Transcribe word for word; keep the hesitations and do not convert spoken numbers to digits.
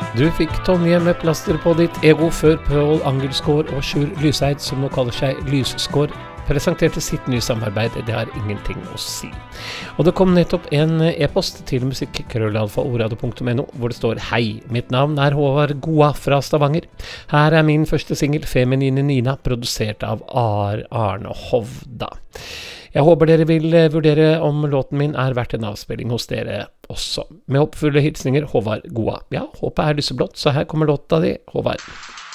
Du fikk Tonje med plaster på ditt ego før Pål Angelsgaard og Sjur Lyseid, som nå kaller seg Lysskår, presenterte sitt nye samarbeid. Det har ingenting å si. Og det kom nettopp en e-post til musikk krøllalfa oradio punktum no, hvor det står: Hei, mitt navn er Håvard Goa fra Stavanger. Her er min første single, Feminine Nina, produsert av Ar Arne Hovda. Jeg håper dere vil vurdere om låten min er verdt en avspilling hos dere også. Med oppfulle hilsninger, Håvard Goa. Ja, håpet er lyseblått, så her kommer låta di, Håvard.